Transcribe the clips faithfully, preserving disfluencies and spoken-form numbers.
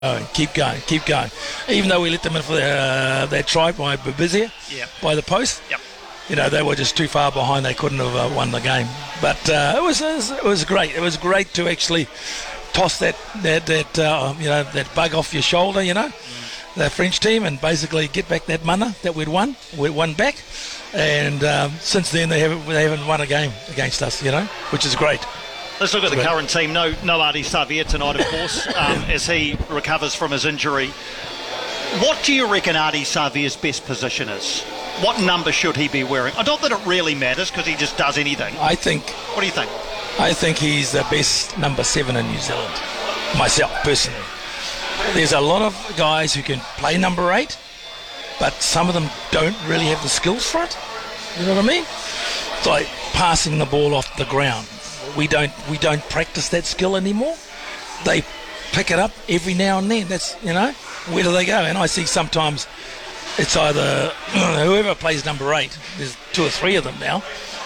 going, keep going, keep going. Even though we let them in for uh, that try by Babizia, Yep. by the post, Yep. you know, they were just too far behind. They couldn't have uh, won the game. But uh, it was it was it was great. It was great to actually toss that that that uh, you know that bug off your shoulder, you know, mm. the French team, and basically get back that mana that we'd won. We'd won back, and um, since then they haven't they haven't won a game against us, you know, which is great. Let's look at the current team. No, no Ardie Savea tonight, of course, um, as he recovers from his injury. What do you reckon Ardie Savea's best position is? What number should he be wearing? I don't think it really matters because he just does anything. I think. What do you think? I think he's the best number seven in New Zealand. Myself, personally. There's a lot of guys who can play number eight, but some of them don't really have the skills for it. You know what I mean? It's like passing the ball off the ground. We don't we don't practice that skill anymore. They pick it up every now and then. That's, you know, where do they go? And I see sometimes it's either whoever plays number eight, there's two or three of them now,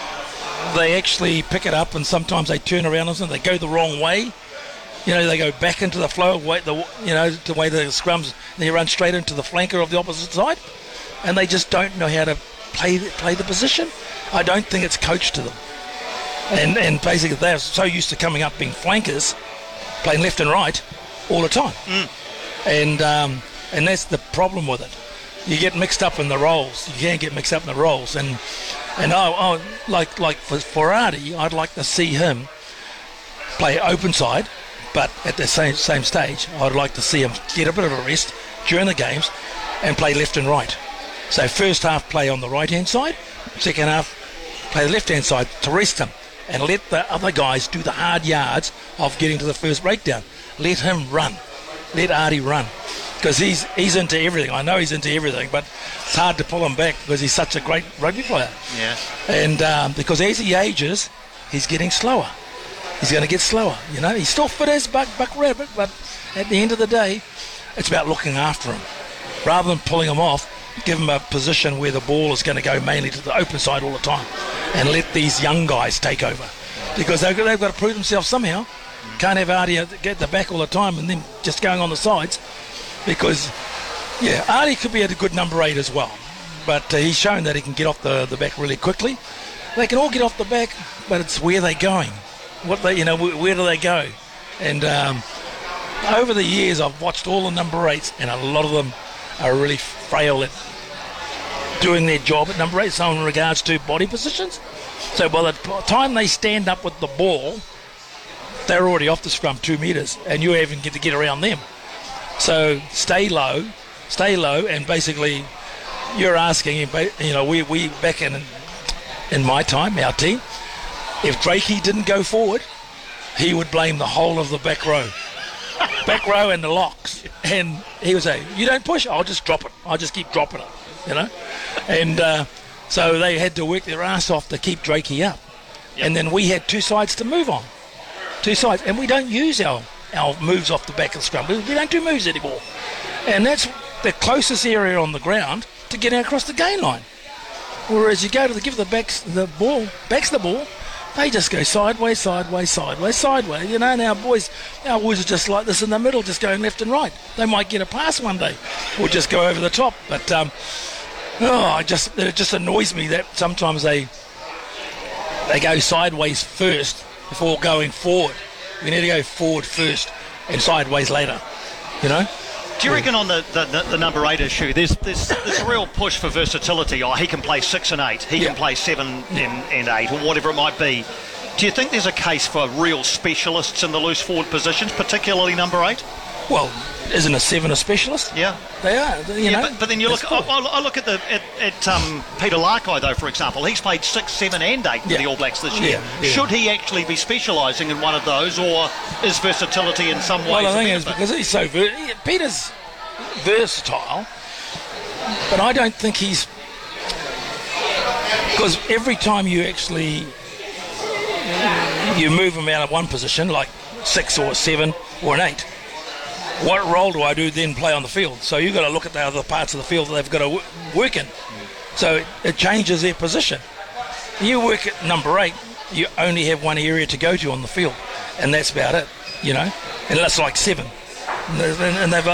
they actually pick it up and sometimes they turn around and they go the wrong way. You know, they go back into the flow, way the you know, the way the scrums, they run straight into the flanker of the opposite side, and they just don't know how to play play the position. I don't think it's coached to them. And and basically they're so used to coming up being flankers, playing left and right all the time. Mm. And um, and that's the problem with it. You get mixed up in the roles. You can't get mixed up in the roles. And and oh, oh like like for, for Ardie, I'd like to see him play open side, but at the same same stage, I'd like to see him get a bit of a rest during the games and play left and right. So first half play on the right hand side, second half play the left hand side to rest him. And let the other guys do the hard yards of getting to the first breakdown. Let him run. Let Ardie run. Because he's he's into everything. I know he's into everything, but it's hard to pull him back because he's such a great rugby player. Yeah. And um, because as he ages, he's getting slower. He's going to get slower, you know. He's still fit as Buck, Buck Rabbit, but at the end of the day, it's about looking after him. Rather than pulling him off, give him a position where the ball is going to go mainly to the open side all the time and let these young guys take over, because they've got, they've got to prove themselves somehow. Can't have Ardie get the back all the time and then just going on the sides, because yeah, Ardie could be at a good number eight as well, but uh, he's shown that he can get off the, the back really quickly. They can all get off the back, but it's where they're going, what they you know where, where do they go. And um, over the years I've watched all the number eights, and a lot of them are really frail at doing their job at number eight, so in regards to body positions. So by the time they stand up with the ball, they're already off the scrum two metres, and you even get to get around them. So stay low, stay low, and basically you're asking, you know, we, we back in in my time, our team, if Drakey didn't go forward, he would blame the whole of the back row. Back row and the locks. And he would say, you don't push, I'll just drop it. I'll just keep dropping it, you know. And uh, so they had to work their ass off to keep Drakey up. Yep. And then we had two sides to move on. Two sides. And we don't use our, our moves off the back of the scrum. We don't do moves anymore. And that's the closest area on the ground to get across the gain line. Whereas you go to the, give the backs the ball, backs the ball, they just go sideways, sideways, sideways, sideways. You know, and our boys, our boys are just like this in the middle, just going left and right. They might get a pass one day, or just go over the top. But um, oh, I just it just annoys me that sometimes they they go sideways first before going forward. We need to go forward first and sideways later. You know. Do you reckon on the, the, the, the number eight issue, there's, there's there's a real push for versatility? Oh, he can play six and eight, he yeah. can play seven and, and eight, or whatever it might be. Do you think there's a case for real specialists in the loose forward positions, particularly number eight? Well, isn't a seven a specialist? Yeah, they are. You yeah, know, but, but then you look. Cool. I, I look at the at, at um, Peter Larkai though, for example. He's played six, seven, and eight for yeah. the All Blacks this year. Yeah, yeah. Should he actually be specialising in one of those, or is versatility in some ways? Well, the thing a is, benefit? because he's so ver- Peter's versatile, but I don't think he's, because every time you actually you move him out of one position, like six or seven or an eight, what role do I do then play on the field? So you've got to look at the other parts of the field that they've got to w- work in. So it, it changes their position. You work at number eight, you only have one area to go to on the field, and that's about it, you know. And that's like seven. and, and they've